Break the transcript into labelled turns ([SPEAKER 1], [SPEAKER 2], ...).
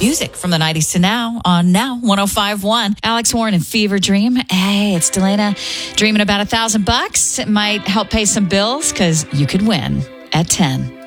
[SPEAKER 1] Music from the 90s to now on Now 105.1. Alex Warren and Fever Dream. Hey, it's Delana dreaming about $1,000. It might help pay some bills because you could win at 10.